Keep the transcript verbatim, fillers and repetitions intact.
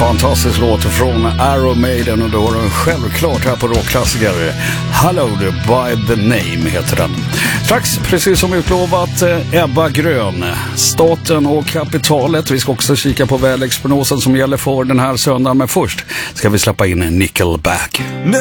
Fantastisk låt från Iron Maiden och då har den självklart här på rockklassiker. Hallowed by the Name heter den. Strax, precis som utlovat, Ebba Grön, staten och kapitalet. Vi ska också kika på väderleksprognosen som gäller för den här söndagen, men först ska vi släppa in Nickelback.